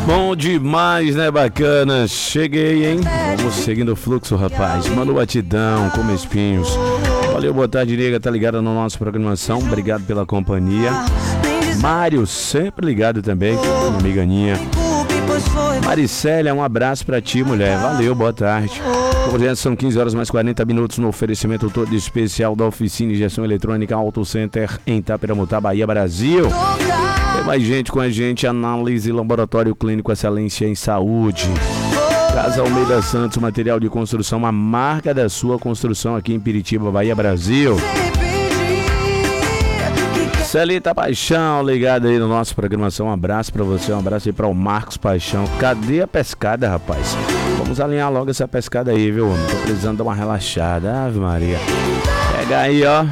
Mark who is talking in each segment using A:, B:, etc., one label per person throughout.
A: Bom demais, né? Bacana. Cheguei, hein? Vamos seguindo o fluxo, rapaz. Manda o batidão, come espinhos. Valeu, boa tarde, nega. Tá ligado na nossa programação. Obrigado pela companhia. Mário, sempre ligado também. Minha amiga Aninha. Maricélia, um abraço pra ti, mulher. Valeu, boa tarde. Hoje são 15 horas mais 40 minutos no oferecimento todo especial da Oficina Injeção Eletrônica Auto Center em Itaperamutá, Bahia, Brasil. Tem mais gente com a gente, análise laboratório clínico excelência em saúde. Casa Almeida Santos, material de construção, a marca da sua construção aqui em Piritiba, Bahia, Brasil. Celita Paixão, ligado aí na nossa programação. Um abraço pra você, um abraço aí pra o Marcos Paixão. Cadê a pescada, rapaz? Vamos alinhar logo essa pescada aí, viu, homem? Tô precisando dar uma relaxada. Ave Maria. Pega aí, ó.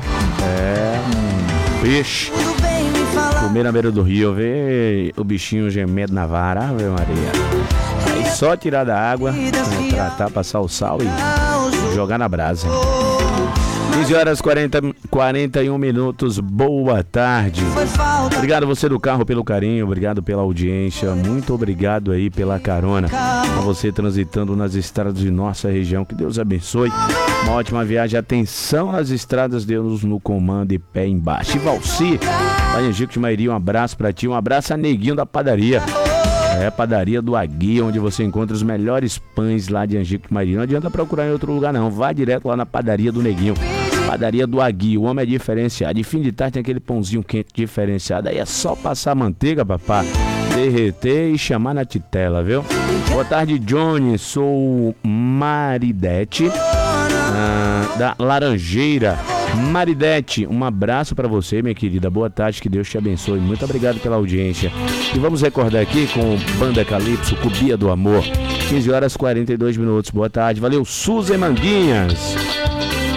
A: Peixe. Comer na beira do rio, ver o bichinho gemendo na vara. Ave Maria. Aí só tirar da água, tratar, passar o sal e jogar na brasa. 15 horas 41 minutos, boa tarde. Obrigado você do carro pelo carinho, obrigado pela audiência, muito obrigado aí pela carona. A você transitando nas estradas de nossa região, que Deus abençoe. Uma ótima viagem, atenção nas estradas, Deus no comando e pé embaixo. E Valci, lá em Angico de Mairi, um abraço pra ti, um abraço a Neguinho da padaria. É, padaria do Agui, onde você encontra os melhores pães lá de Angico de Mairi. Não adianta procurar em outro lugar não, vá direto lá na padaria do Neguinho. Padaria do Agui, o homem é diferenciado. De fim de tarde tem aquele pãozinho quente diferenciado. Aí é só passar manteiga, papá, derreter e chamar na titela, viu? Boa tarde, Johnny. Sou Maridete, da Laranjeira. Maridete, um abraço pra você, minha querida. Boa tarde, que Deus te abençoe. Muito obrigado pela audiência. E vamos recordar aqui com Banda Calypso, Cubia do Amor. 15 horas 42 minutos. Boa tarde. Valeu, Suzy Manguinhas.